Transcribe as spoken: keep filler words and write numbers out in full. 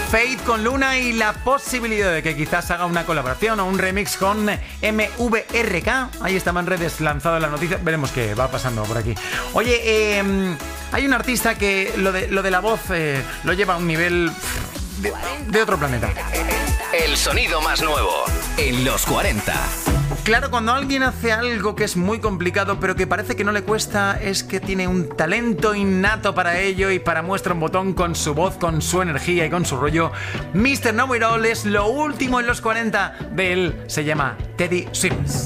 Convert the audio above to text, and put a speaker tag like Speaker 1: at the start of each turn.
Speaker 1: Fate con Luna y la posibilidad de que quizás haga una colaboración o un remix con M V R K. Ahí estaba en redes lanzado la noticia. Veremos qué va pasando por aquí. Oye, eh, hay un artista que lo de, lo de la voz eh, lo lleva a un nivel de, de otro planeta.
Speaker 2: El sonido más nuevo en los cuarenta.
Speaker 1: Claro, cuando alguien hace algo que es muy complicado pero que parece que no le cuesta, es que tiene un talento innato para ello y para muestra un botón con su voz, con su energía y con su rollo. mister Know It All es lo último en los cuarenta de él, se llama Teddy Swims.